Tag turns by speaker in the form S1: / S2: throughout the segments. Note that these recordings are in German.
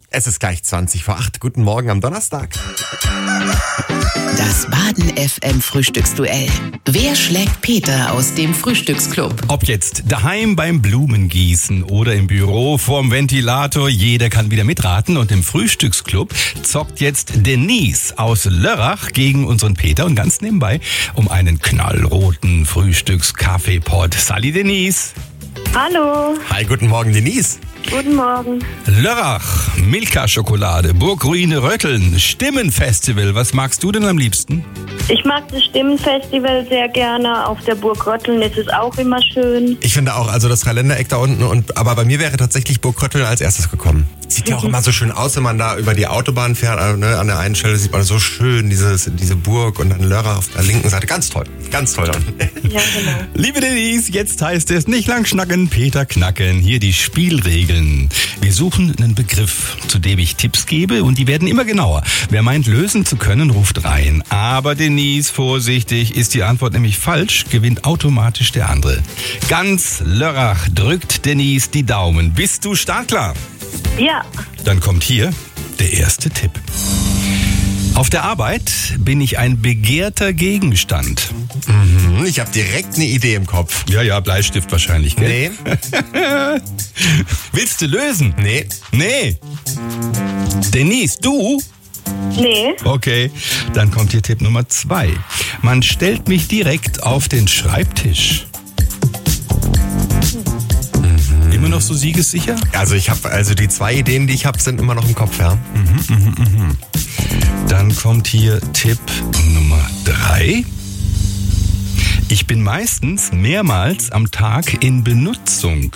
S1: Es ist gleich 20:08. Guten Morgen am Donnerstag.
S2: Das Baden FM Frühstücksduell. Wer schlägt Peter aus dem Frühstücksclub?
S3: Ob jetzt daheim beim Blumengießen oder im Büro vorm Ventilator, jeder kann wieder mitraten. Und im Frühstücksclub zockt jetzt Denise aus Lörrach gegen unseren Peter und ganz nebenbei um einen knallroten Frühstückskaffeepot. Sali Denise.
S4: Hallo,
S1: Hi, guten Morgen, Denise.
S4: guten Morgen.
S3: Lörrach, Milka-Schokolade, Burgruine Rötteln, Stimmenfestival. Was magst du denn am liebsten?
S4: Ich mag das Stimmenfestival sehr gerne. Auf der Burg Rötteln ist es auch immer schön.
S1: Ich finde auch, also das Dreiländereck da unten, aber bei mir wäre tatsächlich Burg Rötteln als erstes gekommen. Sieht ja auch immer so schön aus, wenn man da über die Autobahn fährt. Ne? An der einen Stelle sieht man so schön diese Burg und dann Lörrach auf der linken Seite. Ganz toll, ganz toll.
S4: Ja, genau.
S3: Liebe Denise, jetzt heißt es nicht lang schnacken, Peter knacken. Hier die Spielregeln. Wir suchen einen Begriff, zu dem ich Tipps gebe und die werden immer genauer. Wer meint, lösen zu können, ruft rein. Aber Denise, vorsichtig, ist die Antwort nämlich falsch, gewinnt automatisch der andere. Ganz Lörrach drückt Denise die Daumen. Bist du startklar?
S4: Ja,
S3: Dann kommt hier der erste Tipp. Auf der Arbeit bin ich ein begehrter Gegenstand.
S1: Ich habe direkt eine Idee im Kopf.
S3: Ja, Bleistift wahrscheinlich, gell?
S1: Nee,
S3: Willst du lösen?
S1: nee.
S3: Nee. Denise, du?
S4: nee,
S3: Okay, dann kommt hier Tipp Nummer 2. Man stellt mich direkt auf den Schreibtisch. Immer noch so siegessicher?
S1: Also die 2 Ideen, die ich habe, sind immer noch im Kopf, ja.
S3: Dann kommt hier Tipp Nummer 3. Ich bin meistens mehrmals am Tag in Benutzung.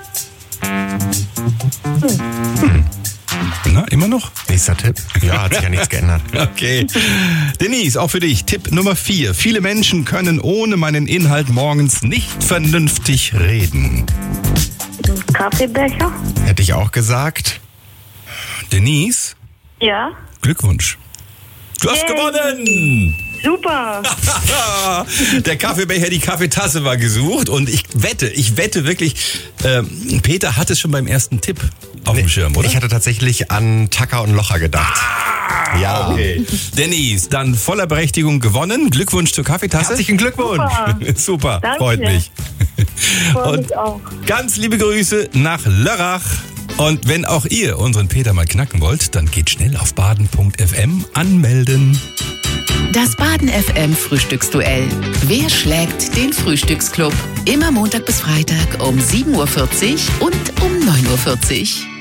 S3: Na, immer noch?
S1: Nächster Tipp. Ja, hat sich ja nichts geändert.
S3: Okay. Denise, auch für dich. Tipp Nummer 4. Viele Menschen können ohne meinen Inhalt morgens nicht vernünftig reden.
S4: Kaffeebecher.
S1: Hätte ich auch gesagt.
S3: Denise,
S4: Ja,
S3: Glückwunsch. Du hast
S4: Yay.
S3: gewonnen!
S4: super.
S3: Der Kaffeebecher, die Kaffeetasse war gesucht und ich wette wirklich, Peter hat es schon beim ersten Tipp auf dem Schirm, oder?
S1: Ich hatte tatsächlich an Tacker und Locher gedacht. Ja.
S3: Okay. Denise, dann voller Berechtigung gewonnen. Glückwunsch zur Kaffeetasse.
S1: Herzlichen Glückwunsch.
S3: Super,
S4: Danke.
S3: freut mich.
S4: Freue
S3: Und
S4: mich auch.
S3: ganz liebe Grüße nach Lörrach. Und wenn auch ihr unseren Peter mal knacken wollt, dann geht schnell auf baden.fm anmelden.
S2: Das Baden FM Frühstücksduell. Wer schlägt den Frühstücksclub? Immer Montag bis Freitag um 7.40 Uhr und um 9.40 Uhr.